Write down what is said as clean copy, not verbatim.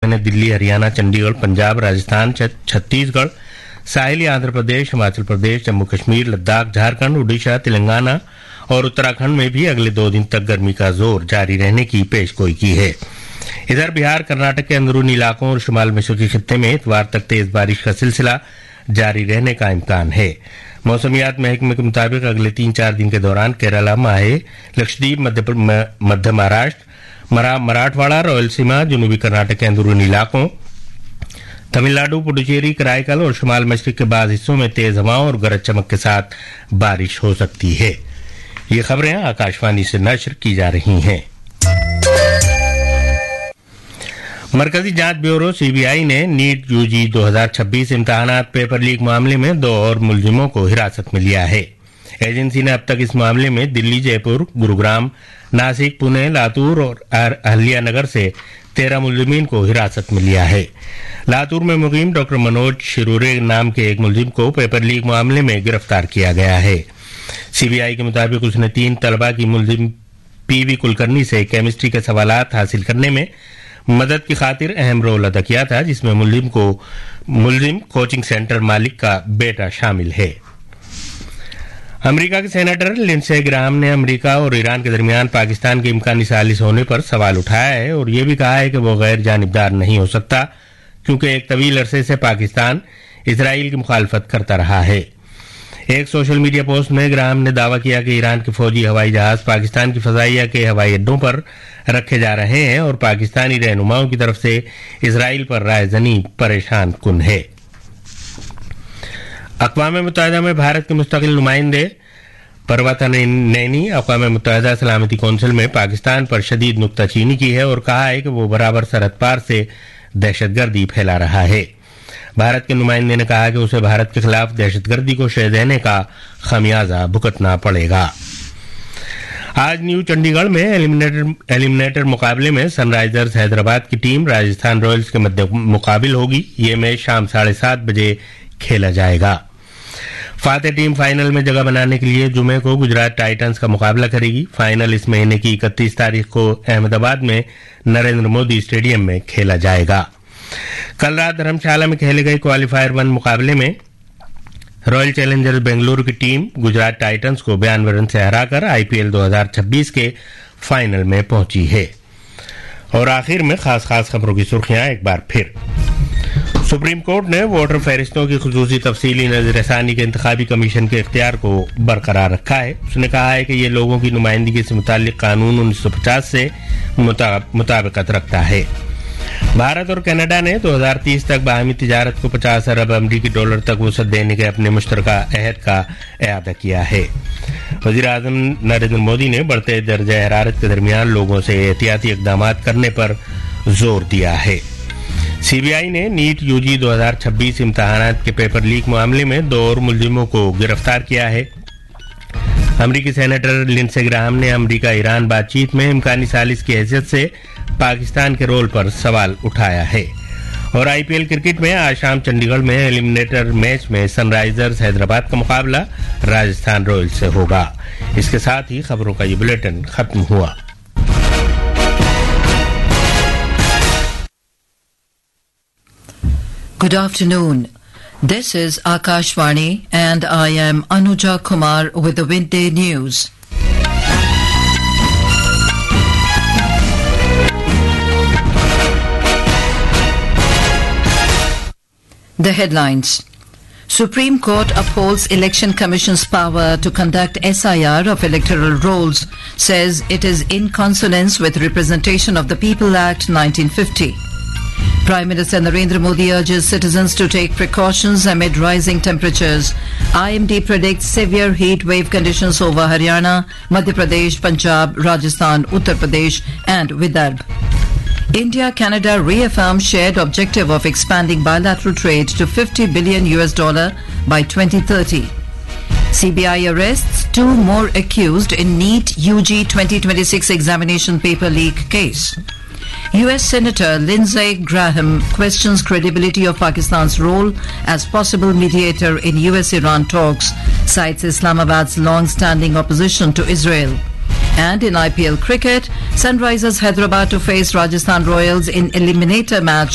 उत्तराखंड, दिल्ली, हरियाणा, चंडीगढ़, पंजाब, राजस्थान, छत्तीसगढ़, साहिली आंध्र प्रदेश, हिमाचल प्रदेश, जम्मू कश्मीर, लद्दाख, झारखंड, उड़ीसा, तेलंगाना और उत्तराखंड में भी अगले 2 दिन तक गर्मी का जोर जारी रहने की पेशगोई की है। इधर बिहार, कर्नाटक के अंदरूनी इलाकों और शुमाल मशरकी खित्ते में इतवार तक तेज बारिश का सिलसिला जारी रहने का इम्कान है। मौसमियात महकमे के मुताबिक अगले 3-4 दिन के दौरान केरला, माहे, लक्षद्वीप, मध्य महाराष्ट्र, मराठवाड़ा, रायलसीमा, जनूबी कर्नाटक के अंदरूनी इलाकों, तमिलनाडु, पुडुचेरी, कराईकल और शुमाल मशरिक के बाद हिस्सों में तेज हवाओं और गरज चमक के साथ बारिश हो सकती है। ये खबरें आकाशवाणी से नश्र की जा रही हैं। मरकजी जांच ब्यूरो सीबीआई ने नीट यूजी 2026 इम्तिहानात पेपर लीक मामले में 2 और मुलजिमों को हिरासत में लिया है। एजेंसी ने अब तक इस मामले में दिल्ली, जयपुर, गुरुग्राम, नासिक, पुणे, लातूर और अहलियानगर से 13 मुलजिमीन को हिरासत में लिया है। लातूर में मुकीम डॉक्टर मनोज शिरूरे नाम के एक मुलजिम को पेपर लीक मामले में गिरफ्तार किया गया है। सीबीआई के मुताबिक उसने 3 तलबा की मुलजिम पीवी कुलकर्णी से केमिस्ट्री के सवालात हासिल करने में मदद की खातिर अहम रोल अदा किया था, जिसमें मुलजिम कोचिंग सेंटर मालिक का बेटा शामिल है। अमेरिका के सेनेटर लिंडसे ग्राहम ने अमेरिका और ईरान के दरमियान पाकिस्तान की इम्कानी सालिश होने पर सवाल उठाया है और ये भी कहा है कि वो गैर जानिबदार नहीं हो सकता, क्योंकि एक तवील अरसे से पाकिस्तान इसराइल की मुखालफत करता रहा है। एक सोशल मीडिया पोस्ट में ग्राहम ने दावा किया कि ईरान के फौजी हवाई जहाज पाकिस्तान की फजाइया के हवाई अड्डों पर रखे जा रहे हैं और पाकिस्तानी रहनुमाओं की तरफ से इसराइल पर रायजनी परेशान कुन है। अक़वाम मुत्तहिदा में भारत के मुस्तकिल नुमाइंदे परवता नैनी अक़वाम मुत्तहिदा सलामती कौंसिल में पाकिस्तान पर शदीद नुक्ताचीनी की है और कहा है कि वो बराबर सरहद पार से दहशतगर्दी फैला रहा है। भारत के नुमाइंदे ने कहा कि उसे भारत के खिलाफ दहशतगर्दी को शह देने का खमियाजा भुगतना पड़ेगा। आज न्यू चंडीगढ़ में एलिमिनेटर मुकाबले में सनराइजर्स हैदराबाद की टीम राजस्थान रॉयल्स के मध्य मुकाबिल होगी। ये मैच शाम 7:30 बजे खेला जाएगा। फातेह टीम फाइनल में जगह बनाने के लिए जुमे को गुजरात टाइटंस का मुकाबला करेगी। फाइनल इस महीने की 31 तारीख को अहमदाबाद में नरेंद्र मोदी स्टेडियम में खेला जाएगा। कल रात धर्मशाला में खेले गए क्वालीफायर 1 मुकाबले में रॉयल चैलेंजर्स बेंगलुरु की टीम गुजरात टाइटंस को 92 रन से हराकर आईपीएल 2026 के फाइनल में पहुंची है। और आखिर में खास खबरों की सुर्खियां एक बार फिर। सुप्रीम कोर्ट ने वोटर फहरिस्तों की खुसूसी तफसीली नजरसानी के इंतखाबी कमीशन के इख्तियार को बरकरार रखा है। उसने कहा है कि ये लोगों की नुमाइंदगी से मुताल्लिक कानून 1950 से मुताबिकत रखता है। भारत और कनाडा ने 2030 तक बाहमी तिजारत को 50 अरब अमरीकी डॉलर तक वसअत देने के अपने मुश्तरका अहद का इआदा किया है। वज़ीर-ए-आज़म नरेंद्र मोदी ने बढ़ते दर्जे हरारत के दरमियान लोगों से एहतियाती इक़दाम करने पर जोर दिया है। सीबीआई ने नीट यूजी 2026 इम्तिहानात के पेपर लीक मामले में 2 और मुलजिमों को गिरफ्तार किया है। अमरीकी सेनेटर लिंडसे ग्राहम ने अमरीका ईरान बातचीत में इम्कानी सालिश की हैसियत से पाकिस्तान के रोल पर सवाल उठाया है। और आईपीएल क्रिकेट में आज शाम चंडीगढ़ में एलिमिनेटर मैच में सनराइजर्स हैदराबाद का मुकाबला राजस्थान रॉयल्स से होगा। इसके साथ ही खबरों का ये बुलेटिन खत्म हुआ। Good afternoon. This is Akashvani and I am Anuja Kumar with the Midday News. The headlines. Supreme Court upholds Election Commission's power to conduct SIR of electoral rolls, says it is in consonance with Representation of the People Act 1950. Prime Minister Narendra Modi urges citizens to take precautions amid rising temperatures. IMD predicts severe heat wave conditions over Haryana, Madhya Pradesh, Punjab, Rajasthan, Uttar Pradesh and Vidarbh. India-Canada reaffirms shared objective of expanding bilateral trade to $50 billion by 2030. CBI arrests 2 more accused in NEET UG 2026 examination paper leak case. US Senator Lindsey Graham questions credibility of Pakistan's role as possible mediator in US-Iran talks, cites Islamabad's long-standing opposition to Israel. And in IPL cricket, Sunrisers Hyderabad to face Rajasthan Royals in eliminator match